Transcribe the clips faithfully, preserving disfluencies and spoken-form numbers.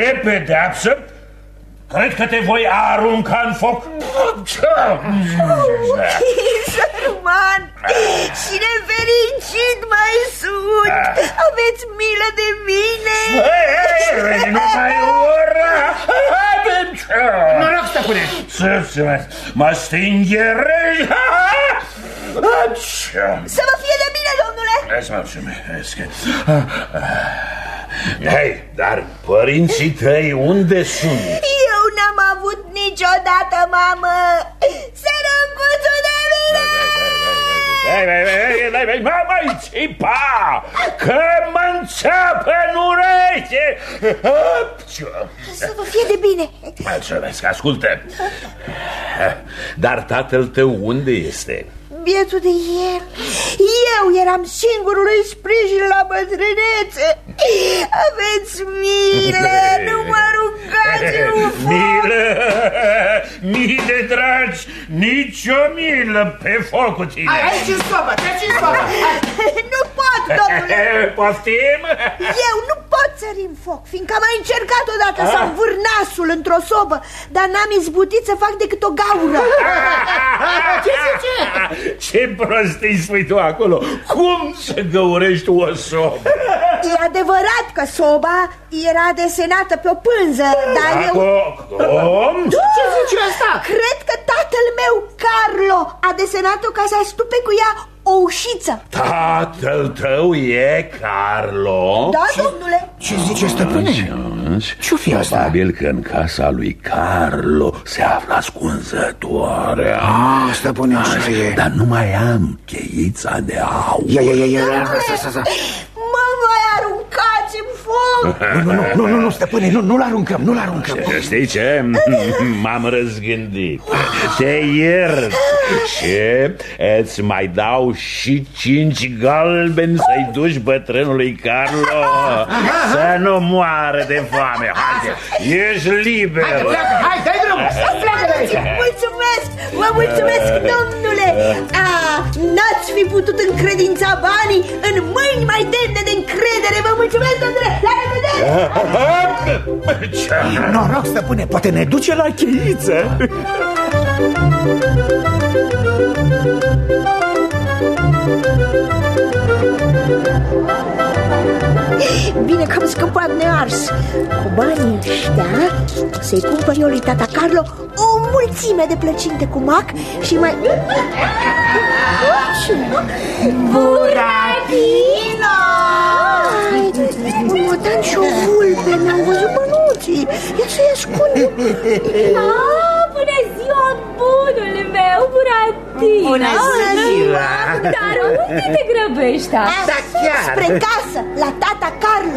drept pedeapsă, cred că te voi arunca în foc. Sărman și nefericit mai sunt. Aveți milă de mine. Nu mai ura. Noroc, stăpâne. Mă stingherești. Să vă fie de bine, domnule. Îți mulțumesc. Hei, dar părinții tăi unde sunt? Eu n-am avut niciodată mamă. Sărăcuțul de mine. Mă mai țipa, că mă înțeapă în ureche. Să vă fie de bine. Mulțumesc, ascultă. Dar tatăl tău unde este? Bietul de el. Eu eram singurul lui sprijin la bătrânețe. Aveți milă, nu mă aruncați în foc. Milă, mii de dragi, nici o milă pe foc cu tine. Aici în sobă, treci în sobă. Nu pot, domnule. Poftim? Eu nu pot sări în foc, fiindcă am mai încercat odată să învâr nasul într-o sobă, dar n-am izbutit să fac decât o gaură. Ce zice? Ce prostii spui tu acolo? Cum să găurești o sobă? E adevărat că soba era desenată pe o pânză, dar eu... Cum? Ce zice asta? Cred că tatăl meu, Carlo, a desenat-o ca să astupe cu ea o ușiță. Tatăl tău e Carlo? Da, domnule. Ce zice, stăpâne? Ce-o fi asta? Probabil că în casa lui Carlo se află ascunzătoarea. Ah, stăpâne, așa e. Dar nu mai am cheița de aur. Ia, ia, ia, ia, ia. Mă voi aruncați în foc. Nu, nu, nu, nu, nu, stăpâne, nu, nu-l aruncăm, nu-l aruncăm. Știi ce? M-am răzgândit. Te iert și îți mai dau și cinci galbeni să-i duci bătrânului Carlo să nu moară de foame. Haide, ești liber. Haide, pleacă, hai, dai drumul, pleacă de aici. Mulțumesc, vă mulțumesc, domnule. N-ați fi putut încredința banii în mâini mai demne de încredere. Vă mulțumesc, domnule, la revedere. Noroc, stăpâne, poate ne duce la cheiță. Bine că am scăpat nears. Cu banii ăștia să-i cumpăr eu lui tata Carlo o mulțime de plăcinte cu mac și mai... Buratino! Un motan și o vulpe mi-au văzut mânuții. Ia să-i ascund. Ah, bună ziua, bunule meu, Buratino. Bună ziua. Dar unde te grăbești asta? Da, chiar. Spre casă, la tata Carlo.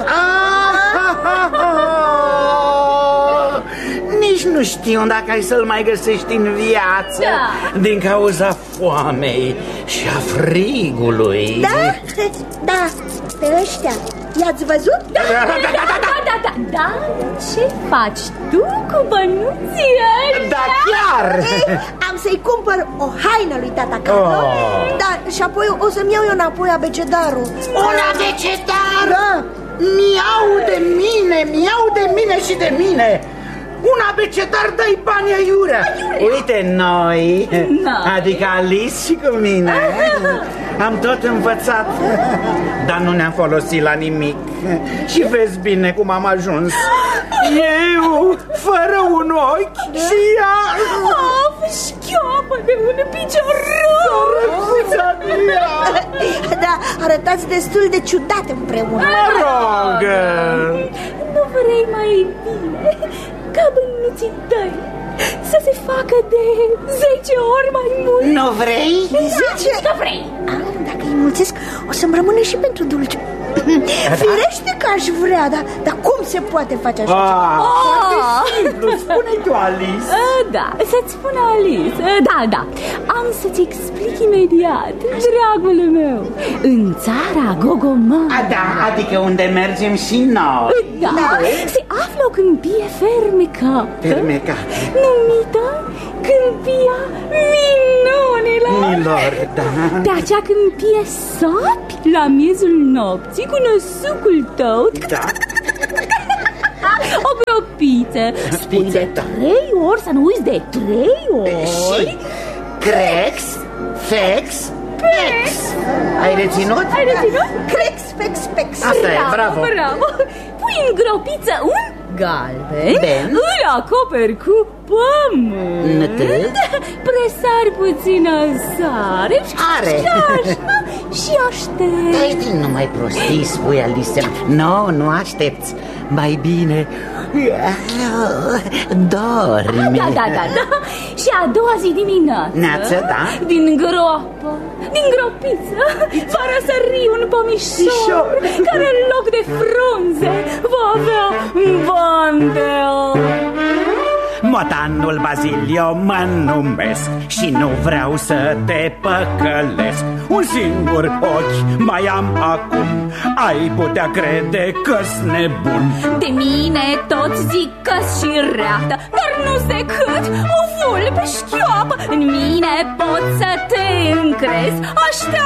Nici nu știu dacă ai să-l mai găsești în viață. Da. Din cauza foamei și a frigului. Da? Da, pe ăștia i-ați văzut? Da, da, da, da, da, da, da. Dar ce faci tu cu bănuții ăștia? Da, chiar. Ei, am să-i cumpăr o haină lui tata Carlo, Oh. dar și apoi o să-mi iau eu înapoi abecedarul. Un abecedar? Da. Mi-au de mine, mi-au de mine și de mine. Un abecedar, dai bani aiurea. Uite noi, Da. adică Alice și cu mine, am tot învățat, dar nu ne-am folosit la nimic. Și vezi bine cum am ajuns. Eu, fără un ochi și ea... Of, șchioapă de un picior rău. Da, arătați destul de ciudat împreună. Mă rog. Nu vrei mai bine ca bănuții tăi să se facă de zece ori mai mult? Nu vrei? Zice? Că vrei. Ah, dacă îi mulțesc, o să-mi rămână și pentru dulce. Firește că aș vrea, dar, dar cum se poate face așa ceva? Ah, foarte simplu, spune tu, Alice. Uh, Da, să-ți spun Alice. Uh, Da, da, am să-ți explic imediat, dragul meu. În țara Gogomar, A, da, adică unde mergem și noi. da, se află o câmpie fermecată, Fermecată. numită Câmpia Minunilor. Milor, da. De acea câmpie sapi la miezul nopții cu năsucul tău, Da. o gropiță. Spui de trei ori, să nu uiți de trei ori. Și crex, fex, pex. Ai reținut? Ai reținut? Crex, fex, pex. Asta e, bravo. Bravo. Pui în gropiță un galben, Ben. îl acoperi cu pământ, presari puțină sare Are. și așa, și aștept. Dai din numai prostii, spui Alice. Nu, nu aștepți. Mai bine dormi. Da, da, da, da. Și a doua zi dimineață, Neață, da. din groapă, din gropiță, va răsări un pomișor care în loc de frunze va avea bandel. Motanul Bazilio mă numesc și nu vreau să te păcălesc. Un singur ochi mai am acum, ai putea crede că-s nebun. De mine toți zic că-s și reată, dar nu-s decât o vulpe șchioapă. În mine poți să te încrezi, așteaptă